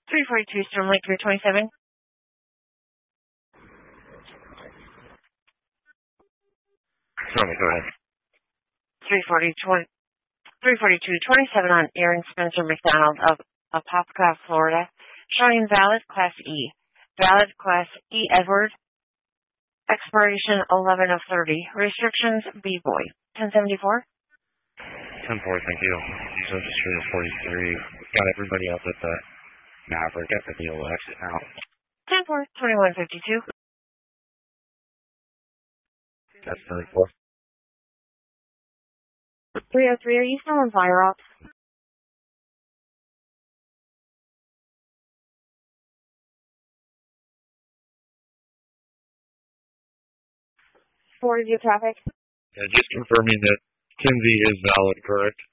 342 Storm Lake 327. Sorry, go ahead. 342-27 on Aaron Spencer McDonald of Apopka, Florida. Showing valid Class E. Valid Class E Edward. Expiration 11 of 30. Restrictions B-Boy. 1074. 10-4, thank you. Social Street 43. Got everybody else at the Maverick at the deal exit now. 10-4, 2152. That's 34. 303, are you still on fire ops? Forward view traffic. Yeah, just confirming that Kinsey is valid, correct?